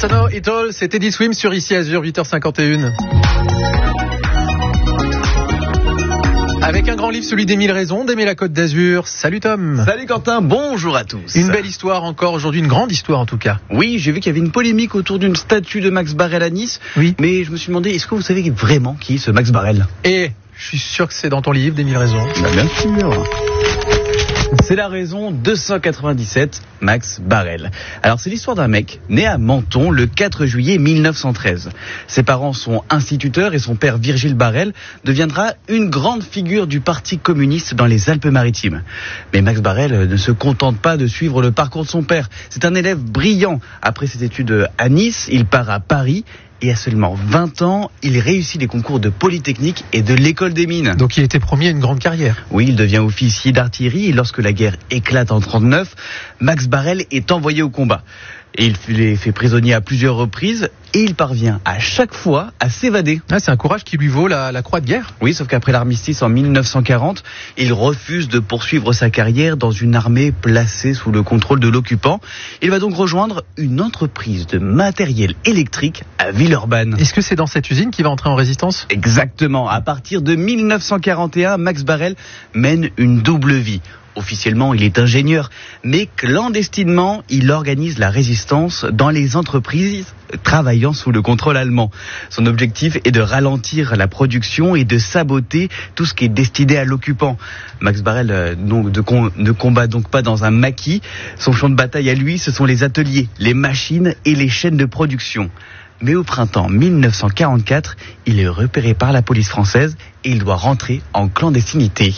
To Know It All, c'est Teddy Swims sur Ici Azur, 8h51. Avec un grand livre, celui des 1000 raisons d'aimer la Côte d'Azur. Salut Tom. Salut Quentin, bonjour à tous. Une belle histoire encore aujourd'hui, une grande histoire en tout cas. Oui, j'ai vu qu'il y avait une polémique autour d'une statue de Max Barrel à Nice. Oui. Mais je me suis demandé, est-ce que vous savez vraiment qui est ce Max Barrel ? Et je suis sûr que c'est dans ton livre des 1000 raisons. Bien sûr. C'est la raison 297, Max Barrel. Alors c'est l'histoire d'un mec né à Menton le 4 juillet 1913. Ses parents sont instituteurs et son père Virgile Barrel deviendra une grande figure du parti communiste dans les Alpes-Maritimes. Mais Max Barrel ne se contente pas de suivre le parcours de son père. C'est un élève brillant. Après ses études à Nice, il part à Paris. Et à seulement 20 ans, il réussit les concours de Polytechnique et de l'École des Mines. Donc il était promis à une grande carrière. Oui, il devient officier d'artillerie et lorsque la guerre éclate en 1939, Max Barrel est envoyé au combat. Et il est fait prisonnier à plusieurs reprises et il parvient à chaque fois à s'évader. Ah, c'est un courage qui lui vaut la croix de guerre. Oui, sauf qu'après l'armistice en 1940, il refuse de poursuivre sa carrière dans une armée placée sous le contrôle de l'occupant. Il va donc rejoindre une entreprise de matériel électrique à Villeurbanne. Est-ce que c'est dans cette usine qu'il va entrer en résistance ? Exactement. À partir de 1941, Max Barrel mène une double vie. Officiellement, il est ingénieur, mais clandestinement, il organise la résistance dans les entreprises travaillant sous le contrôle allemand. Son objectif est de ralentir la production et de saboter tout ce qui est destiné à l'occupant. Max Barrel ne combat donc pas dans un maquis. Son champ de bataille à lui, ce sont les ateliers, les machines et les chaînes de production. Mais au printemps 1944, il est repéré par la police française et il doit rentrer en clandestinité.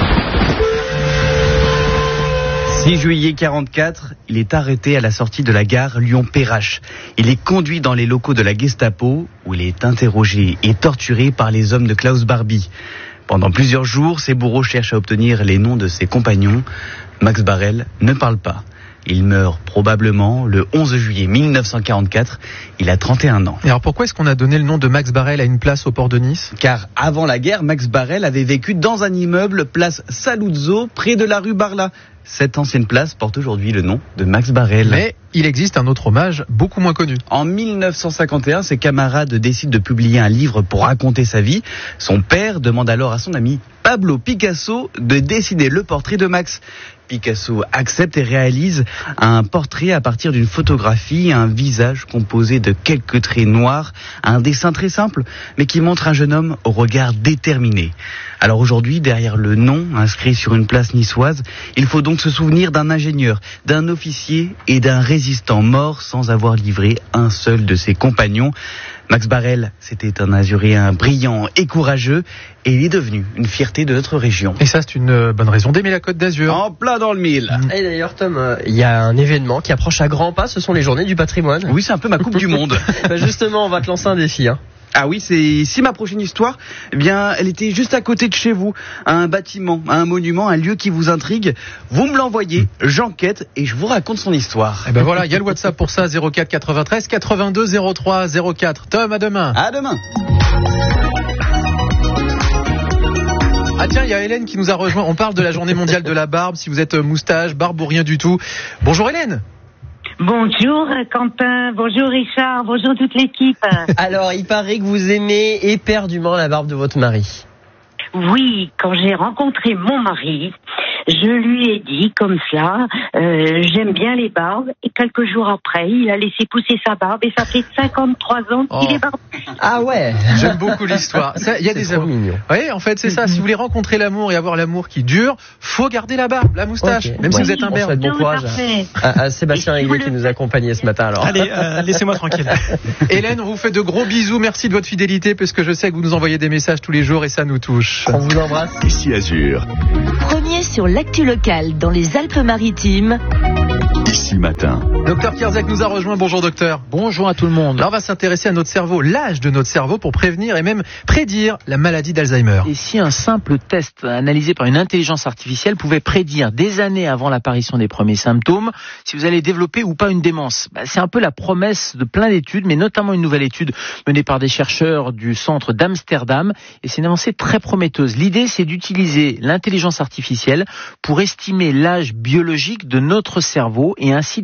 6 juillet 44, il est arrêté à la sortie de la gare Lyon-Perrache. Il est conduit dans les locaux de la Gestapo, où il est interrogé et torturé par les hommes de Klaus Barbie. Pendant plusieurs jours, ses bourreaux cherchent à obtenir les noms de ses compagnons. Max Barrel ne parle pas. Il meurt probablement le 11 juillet 1944. Il a 31 ans. Et alors pourquoi est-ce qu'on a donné le nom de Max Barrel à une place au port de Nice ? Car avant la guerre, Max Barrel avait vécu dans un immeuble place Saluzzo, près de la rue Barla. Cette ancienne place porte aujourd'hui le nom de Max Barrel. Mais il existe un autre hommage beaucoup moins connu. En 1951, ses camarades décident de publier un livre pour raconter sa vie. Son père demande alors à son ami Pablo Picasso de dessiner le portrait de Max. Picasso accepte et réalise un portrait à partir d'une photographie, un visage composé de quelques traits noirs, un dessin très simple, mais qui montre un jeune homme au regard déterminé. Alors aujourd'hui, derrière le nom inscrit sur une place niçoise, il faut donc se souvenir d'un ingénieur, d'un officier et d'un résistant mort sans avoir livré un seul de ses compagnons. Max Barrel, c'était un Azuréen brillant et courageux et il est devenu une fierté de notre région. Et ça, c'est une bonne raison d'aimer la Côte d'Azur. En plein dans le mille. Et d'ailleurs, Tom, il y a un événement qui approche à grands pas, ce sont les journées du patrimoine. Oui, c'est un peu ma coupe du monde. Bah justement, on va te lancer un défi. Ah oui, si ma prochaine histoire, eh bien, elle était juste à côté de chez vous, un bâtiment, un monument, un lieu qui vous intrigue. Vous me l'envoyez, j'enquête et je vous raconte son histoire. Et ben voilà, il y a le WhatsApp pour ça, 04 93 82 03 04. Tom, à demain. À demain. Ah tiens, il y a Hélène qui nous a rejoint. On parle de la journée mondiale de la barbe. Si vous êtes moustache, barbe ou rien du tout. Bonjour Hélène. Bonjour Quentin, bonjour Richard, bonjour toute l'équipe. Alors, il paraît que vous aimez éperdument la barbe de votre mari. Oui, quand j'ai rencontré mon mari, je lui ai dit comme cela, j'aime bien les barbes. Et quelques jours après, il a laissé pousser sa barbe et ça fait 53 ans qu'il est barbu. Ah ouais. J'aime beaucoup l'histoire. Il y a des amours. Oui, en fait, c'est ça. Si vous voulez rencontrer l'amour et avoir l'amour qui dure, faut garder la barbe, la moustache, Okay. même si vous êtes un berbe. Bon courage à Sébastien Réguier qui nous accompagnait ce matin. Alors. Allez, laissez-moi tranquille. Hélène, on vous fait de gros bisous. Merci de votre fidélité, parce que je sais que vous nous envoyez des messages tous les jours et ça nous touche. On vous embrasse. Ici Azur. Premier sur l'actu locale dans les Alpes-Maritimes. Ici Matin. Docteur Kierzek nous a rejoint. Bonjour docteur. Bonjour à tout le monde. Là, on va s'intéresser à notre cerveau, l'âge de notre cerveau pour prévenir et même prédire la maladie d'Alzheimer. Et si un simple test analysé par une intelligence artificielle pouvait prédire des années avant l'apparition des premiers symptômes si vous allez développer ou pas une démence? C'est un peu la promesse de plein d'études, mais notamment une nouvelle étude menée par des chercheurs du centre d'Amsterdam. Et c'est une avancée très prometteuse. L'idée, c'est d'utiliser l'intelligence artificielle pour estimer l'âge biologique de notre cerveau et ainsi détecter un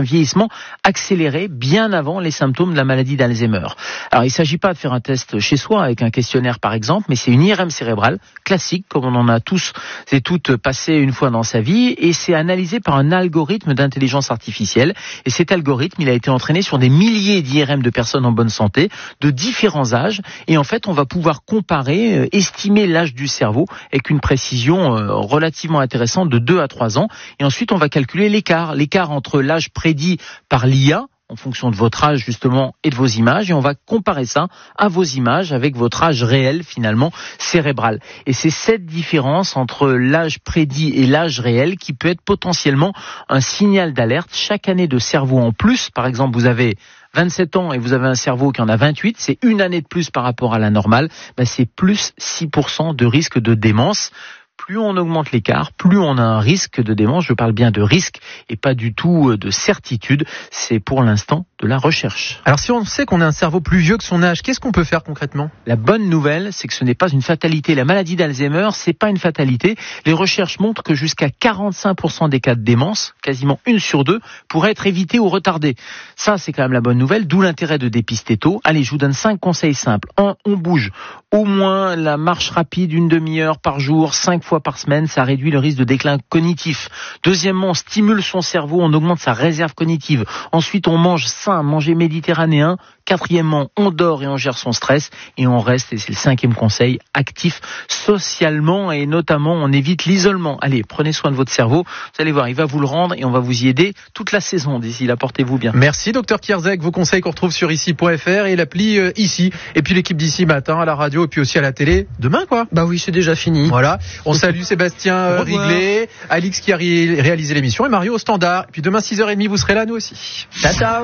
un vieillissement accéléré bien avant les symptômes de la maladie d'Alzheimer. Alors il ne s'agit pas de faire un test chez soi avec un questionnaire par exemple, mais c'est une IRM cérébrale classique comme on en a tous et toutes passé une fois dans sa vie, et c'est analysé par un algorithme d'intelligence artificielle. Et cet algorithme, il a été entraîné sur des milliers d'IRM de personnes en bonne santé, de différents âges, et en fait on va pouvoir comparer, estimer l'âge du cerveau avec une précision relativement intéressante de 2 à 3 ans, et ensuite on va calculer l'écart entre l'âge prédit par l'IA en fonction de votre âge justement et de vos images, et on va comparer ça à vos images avec votre âge réel finalement cérébral. Et c'est cette différence entre l'âge prédit et l'âge réel qui peut être potentiellement un signal d'alerte. Chaque année de cerveau en plus, par exemple vous avez 27 ans et vous avez un cerveau qui en a 28, c'est une année de plus par rapport à la normale, c'est plus 6% de risque de démence. Plus on augmente l'écart, plus on a un risque de démence. Je parle bien de risque et pas du tout de certitude. C'est pour l'instant de la recherche. Alors si on sait qu'on a un cerveau plus vieux que son âge, qu'est-ce qu'on peut faire concrètement ? La bonne nouvelle, c'est que ce n'est pas une fatalité. La maladie d'Alzheimer, c'est pas une fatalité. Les recherches montrent que jusqu'à 45% des cas de démence, quasiment 1 sur 2, pourraient être évités ou retardés. Ça, c'est quand même la bonne nouvelle, d'où l'intérêt de dépister tôt. Allez, je vous donne 5 conseils simples. 1, on bouge. Au moins la marche rapide, 1 demi-heure par jour, 5 fois par semaine, ça réduit le risque de déclin cognitif. Deuxièmement, on stimule son cerveau, on augmente sa réserve cognitive. Ensuite, on mange sain, manger méditerranéen. Quatrièmement, on dort et on gère son stress. Et on reste, et c'est le 5e conseil, actif socialement, et notamment on évite l'isolement. Allez, prenez soin de votre cerveau. Vous allez voir, il va vous le rendre et on va vous y aider toute la saison d'ici là. Portez-vous bien. Merci Dr Kierzek, vos conseils qu'on retrouve sur ici.fr et l'appli Ici. Et puis l'équipe d'Ici Matin à la radio et puis aussi à la télé demain quoi. Bah oui, c'est déjà fini. Voilà, on salue Sébastien Riglet, Alix qui a réalisé l'émission et Mario au standard. Et puis demain 6h30 vous serez là, nous aussi. Ciao ciao.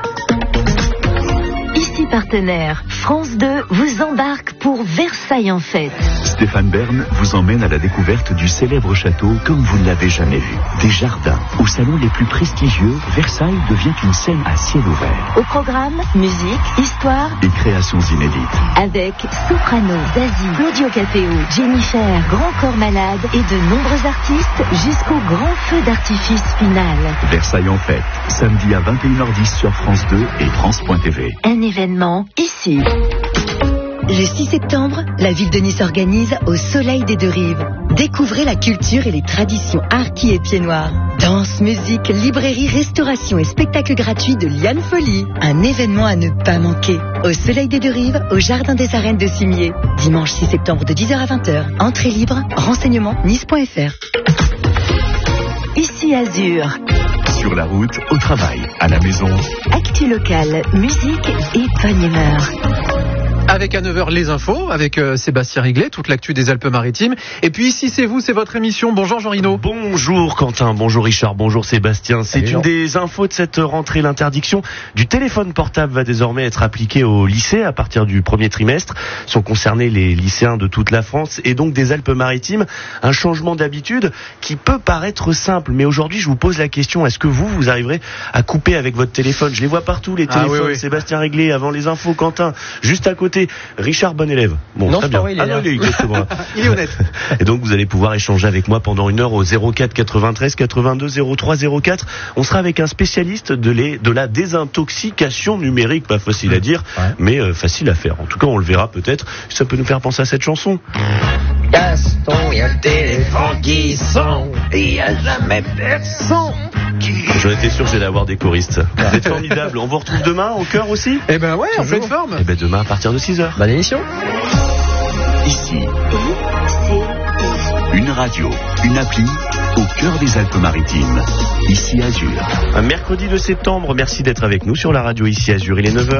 Ici partenaire, France 2 vous embarque pour Versailles en fête. Stéphane Bern vous emmène à la découverte du célèbre château comme vous ne l'avez jamais vu. Des jardins, aux salons les plus prestigieux, Versailles devient une scène à ciel ouvert. Au programme, musique, histoire et créations inédites. Avec Soprano, Zazie, Claudio Capéo, Jennifer, Grand Corps Malade et de nombreux artistes jusqu'au grand feu d'artifice final. Versailles en fête, samedi à 21h10 sur France 2 et France.tv. Un événement ici. Le 6 septembre, la ville de Nice organise Au Soleil des Deux Rives. Découvrez la culture et les traditions harkis et pieds noirs. Danse, musique, librairie, restauration et spectacle gratuit de Liane Folie. Un événement à ne pas manquer. Au Soleil des Deux Rives, au Jardin des Arènes de Cimier. Dimanche 6 septembre de 10h à 20h. Entrée libre, renseignements nice.fr. Ici Azur. Sur la route, au travail, à la maison. Actu locale, musique et bonne humeur. Avec à 9h les infos, avec Sébastien Riglet, toute l'actu des Alpes-Maritimes. Et puis ici c'est vous, c'est votre émission. Bonjour Jean Rino. Bonjour Quentin, bonjour Richard, bonjour Sébastien. C'est une des infos de cette rentrée. L'interdiction du téléphone portable va désormais être appliquée au lycée à partir du premier trimestre. Sont concernés les lycéens de toute la France et donc des Alpes-Maritimes. Un changement d'habitude qui peut paraître simple, mais aujourd'hui je vous pose la question, est-ce que vous arriverez à couper avec votre téléphone? Je les vois partout les téléphones. Oui. Sébastien Riglet avant les infos, Quentin juste à côté. Richard, bon élève. Bon, non, très bien. Il est exactement. Il est honnête. Et donc, vous allez pouvoir échanger avec moi pendant 1 heure au 04 93 82 03 04. On sera avec un spécialiste de la désintoxication numérique. Pas facile à dire, mais facile à faire. En tout cas, on le verra peut-être. Ça peut nous faire penser à cette chanson. Gaston, il y a le téléphone qui sonne. Il n'y a jamais personne. J'en étais sûr que j'allais avoir des choristes. Vous êtes formidables. On vous retrouve demain au cœur aussi? Eh ben ouais, en pleine forme. Eh ben demain à partir de 6h. Bonne émission. Ici, une radio, une appli au cœur des Alpes-Maritimes. Ici Azur. Un mercredi de septembre, merci d'être avec nous sur la radio Ici Azur. Il est 9h.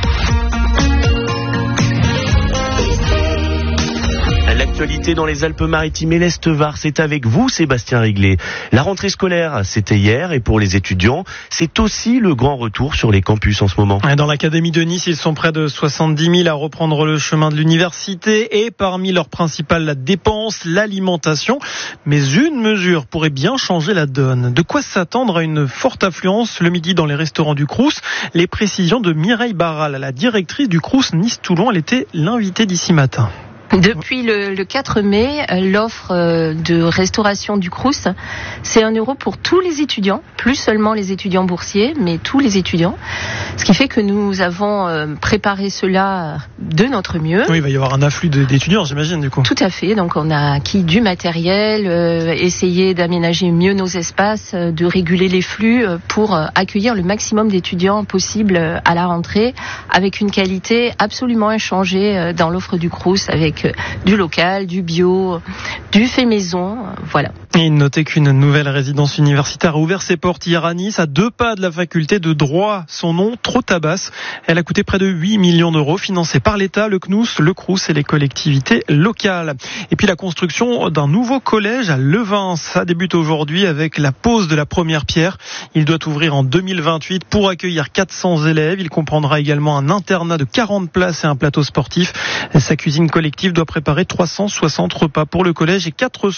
L'actualité dans les Alpes-Maritimes et l'Est-Var, c'est avec vous Sébastien Riglet. La rentrée scolaire, c'était hier et pour les étudiants, c'est aussi le grand retour sur les campus en ce moment. Dans l'académie de Nice, ils sont près de 70 000 à reprendre le chemin de l'université et parmi leurs principales dépenses, l'alimentation. Mais une mesure pourrait bien changer la donne. De quoi s'attendre à une forte affluence le midi dans les restaurants du Crous? Les précisions de Mireille Barral, la directrice du Crous Nice-Toulon. Elle était l'invitée d'Ici Matin. Depuis le 4 mai, l'offre de restauration du Crous, c'est 1 euro pour tous les étudiants, plus seulement les étudiants boursiers, mais tous les étudiants. Ce qui fait que nous avons préparé cela de notre mieux. Oui, il va y avoir un afflux d'étudiants, j'imagine, du coup. Tout à fait. Donc, on a acquis du matériel, essayé d'aménager mieux nos espaces, de réguler les flux pour accueillir le maximum d'étudiants possible à la rentrée, avec une qualité absolument inchangée dans l'offre du Crous, avec du local, du bio, du fait maison, voilà. Et notez qu'une nouvelle résidence universitaire a ouvert ses portes hier à Nice, à 2 pas de la faculté de droit. Son nom, Trotabas. Elle a coûté près de 8 millions d'euros, financée par l'État, le CNUS, le Crous et les collectivités locales. Et puis la construction d'un nouveau collège à Levins. Ça débute aujourd'hui avec la pose de la première pierre. Il doit ouvrir en 2028 pour accueillir 400 élèves. Il comprendra également un internat de 40 places et un plateau sportif. Sa cuisine collective doit préparer 360 repas pour le collège et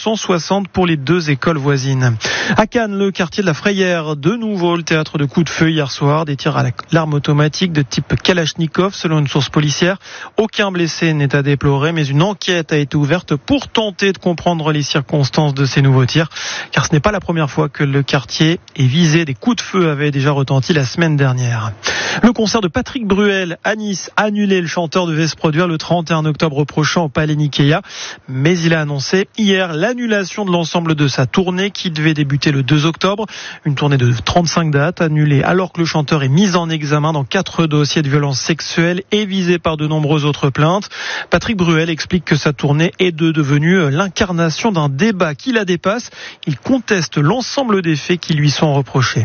460 pour les 2 écoles voisines. À Cannes, le quartier de la Frayère, de nouveau le théâtre de coups de feu hier soir, des tirs à l'arme automatique de type Kalachnikov selon une source policière. Aucun blessé n'est à déplorer, mais une enquête a été ouverte pour tenter de comprendre les circonstances de ces nouveaux tirs, car ce n'est pas la première fois que le quartier est visé. Des coups de feu avaient déjà retenti la semaine dernière. Le concert de Patrick Bruel à Nice, annulé. Le chanteur devait se produire le 31 octobre prochain au Palais Nikéa, mais il a annoncé hier l'annulation de l'ensemble de sa tournée qui devait débuter le 2 octobre. Une tournée de 35 dates annulée alors que le chanteur est mis en examen dans 4 dossiers de violences sexuelles et visé par de nombreuses autres plaintes. Patrick Bruel explique que sa tournée est devenue l'incarnation d'un débat qui la dépasse. Il conteste l'ensemble des faits qui lui sont reprochés.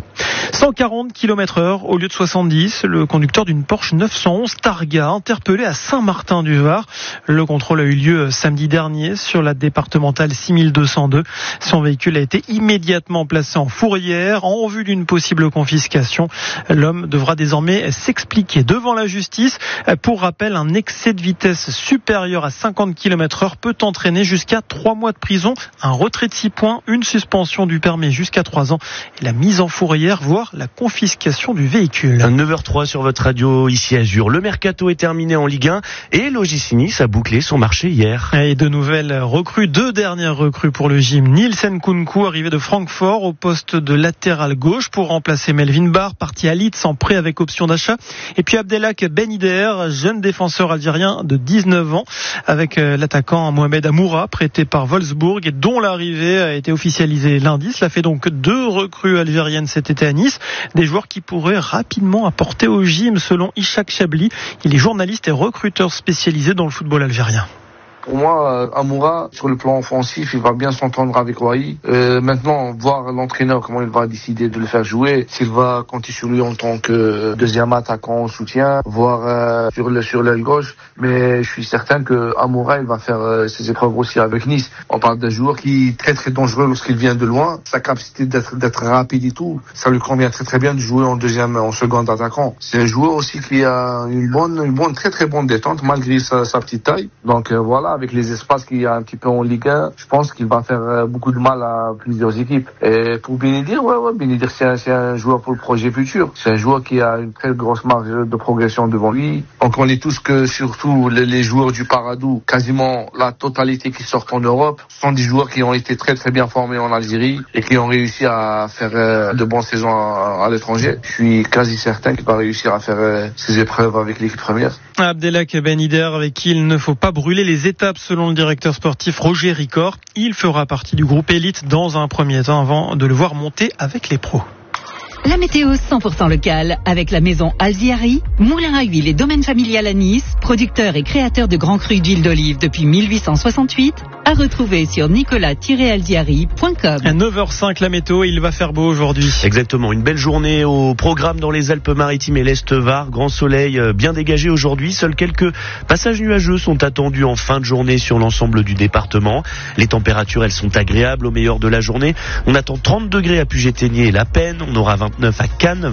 140 km/h au lieu de 70, le conducteur d'une Porsche 911 Targa interpellé à Saint-Martin-du-Var. Le contrôle a eu lieu samedi dernier sur la départementale 6202. Son véhicule a été immédiatement placé en fourrière en vue d'une possible confiscation. L'homme devra désormais s'expliquer devant la justice. Pour rappel, un excès de vitesse supérieur à 50 km/h peut entraîner jusqu'à 3 mois de prison, un retrait de 6 points, une suspension du permis jusqu'à 3 ans et la mise en fourrière, voire la confiscation du véhicule. 9h03 sur votre radio ici à Azur. Le mercato est terminé en Ligue 1 et l'OGC Nice a bouclé son marché hier. Et de nouvelles recrues, 2 dernières recrues pour le gym. Nielsen Kunku, arrivé de Francfort au poste de latéral gauche pour remplacer Melvin Barr, parti à Leeds en prêt avec option d'achat. Et puis Abdelhak Benider, jeune défenseur algérien de 19 ans, avec l'attaquant Mohamed Amoura, prêté par Wolfsburg et dont l'arrivée a été officialisée lundi. Cela fait donc 2 recrues algériennes cet été à Nice. Des joueurs qui pourraient rapidement apporter au gym selon Ishak Chabli. Il est journaliste et recruteur spécialisé dans le football algérien. Pour moi, Amoura, sur le plan offensif, il va bien s'entendre avec Wai. Maintenant, voir l'entraîneur, comment il va décider de le faire jouer, s'il va compter sur lui en tant que deuxième attaquant en soutien, voire sur l'aile gauche. Mais je suis certain que Amoura, il va faire ses épreuves aussi avec Nice. On parle d'un joueur qui est très très dangereux lorsqu'il vient de loin. Sa capacité d'être rapide et tout, ça lui convient très très bien de jouer en second attaquant. C'est un joueur aussi qui a une bonne très très bonne détente malgré sa petite taille. Donc voilà. Avec les espaces qu'il y a un petit peu en Ligue 1, je pense qu'il va faire beaucoup de mal à plusieurs équipes. Et pour Benidir, Benidir c'est un joueur pour le projet futur. C'est un joueur qui a une très grosse marge de progression devant lui. On connaît tous que surtout les joueurs du Paradou, quasiment la totalité qui sortent en Europe, sont des joueurs qui ont été très très bien formés en Algérie et qui ont réussi à faire de bonnes saisons à l'étranger. Je suis quasi certain qu'il va réussir à faire ses épreuves avec l'équipe première. Abdelhak Benider, avec qui il ne faut pas brûler les étapes selon le directeur sportif Roger Ricor. Il fera partie du groupe élite dans un premier temps avant de le voir monter avec les pros. La météo 100% locale avec la maison Alziari, moulin à huile et domaine familial à Nice, producteur et créateur de grands crus d'huile d'olive depuis 1868, à retrouver sur nicolas-alziari.com. À 9h05 la météo, il va faire beau aujourd'hui. Exactement, une belle journée au programme dans les Alpes-Maritimes et l'Est-Var. Grand soleil bien dégagé aujourd'hui. Seuls quelques passages nuageux sont attendus en fin de journée sur l'ensemble du département. Les températures, elles sont agréables au meilleur de la journée. On attend 30 degrés à Puget-Théniers et La Penne. On aura 29 à Cannes.